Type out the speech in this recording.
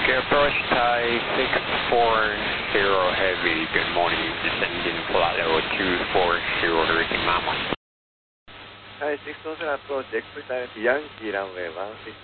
approach Thai 640 Heavy, good morning, descending flight level 240, directing Mama. Thai 640 approach, exit Yankee runway 16